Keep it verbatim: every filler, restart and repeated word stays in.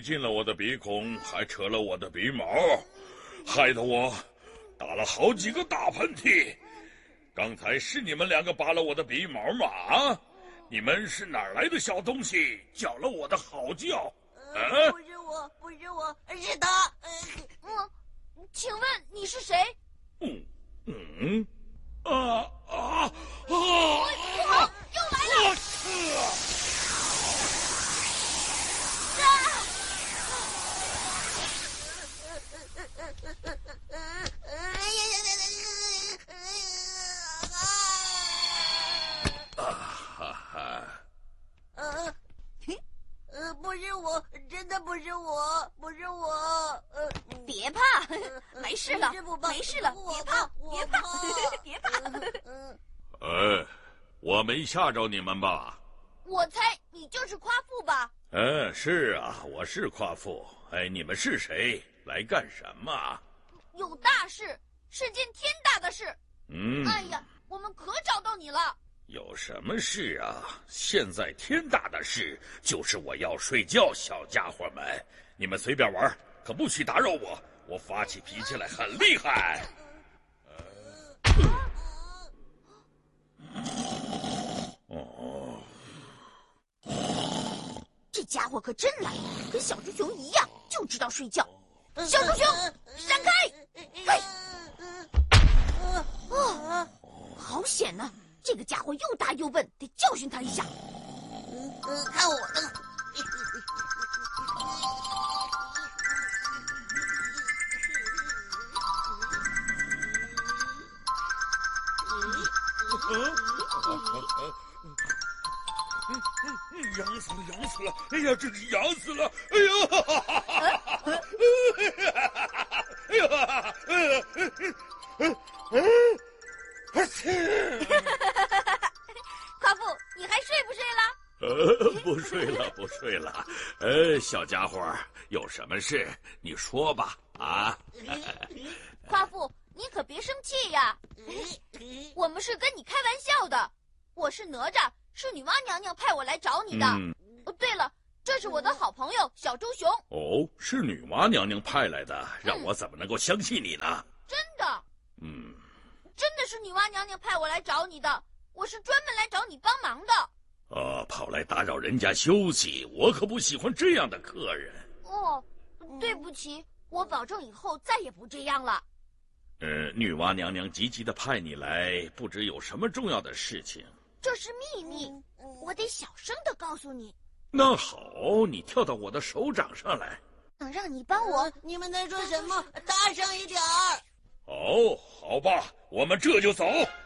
进了我的鼻孔，还扯了我的鼻毛，害得我打了好几个大喷嚏。刚才是你们两个拔了我的鼻毛吗？啊，你们是哪儿来的小东西，叫了我的好叫？ 呃，不是我，不是我，是他。 嗯，请问你是谁？ 嗯嗯，啊啊啊！ 不好，又来了！ 啊哈哈！ 呃，呃，不是我，真的不是我，不是我。呃， 别怕，没事了，没事了，别怕，别怕，别怕。 哎，我没吓着你们吧？ 我猜你就是夸父吧？ 嗯，是啊，我是夸父。哎，你们是谁？来干什么？ 有大事，是件天大的事。 嗯。 哎呀，我们可找到你了。 有什么事啊？现在天大的事就是我要睡觉，小家伙们，你们随便玩，可不许打扰我。我发起脾气来很厉害。哦， 这家伙可真懒，跟小猪熊一样，就知道睡觉。小猪熊，闪开！嘿，哦，好险呐！这个家伙又大又笨，得教训他一下。 嗯，看我的！ 痒死了，痒死了！哎呀，真是痒死了！哎呀！哎呀！哎呀！ 夸父，你还睡不睡了？ 呃，不睡了，不睡了。呃，小家伙，有什么事你说吧。啊， 夸父，你可别生气呀。我们是跟你开玩笑的。我是哪吒，是女娲娘娘派我来找你的。 嗯、 哦，对了，这是我的好朋友小猪熊。 哦，是女娲娘娘派来的，让我怎么能够相信你呢？ 真的。 嗯。 真的是女娲娘娘派我来找你的，我是专门来找你帮忙的。 啊，跑来打扰人家休息，我可不喜欢这样的客人。 哦，对不起，我保证以后再也不这样了。 呃，女娲娘娘急急的派你来，不知有什么重要的事情。 这是秘密，我得小声的告诉你。 那好，你跳到我的手掌上来。 能让你帮我？ 你们在说什么？大声一点儿！ 哦，好吧，我们这就走。